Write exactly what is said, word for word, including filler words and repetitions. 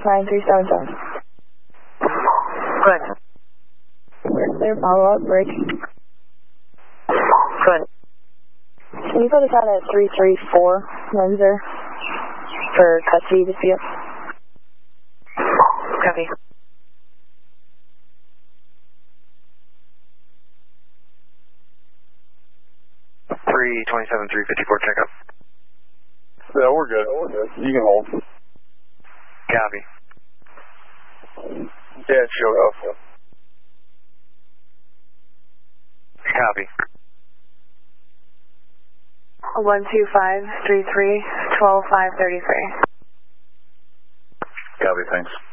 nine three seven seven. Good. There, follow up, break. Good. Can you put us on at three three four, Windsor, for custody dispute? Copy. three twenty-seven, three fifty-four, check up. Yeah, we're good. We're good. You can hold. Copy. Yeah, it showed up. Copy. one two five three three, one two five three three. Copy, thanks.